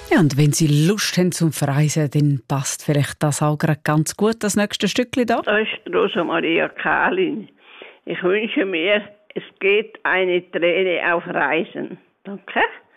Ja, und wenn Sie Lust haben zum Verreisen, dann passt vielleicht das auch gerade ganz gut, das nächste Stückchen da. Das ist Rosa Maria Kalin. Ich wünsche mir, es geht eine Träne auf Reisen. Danke.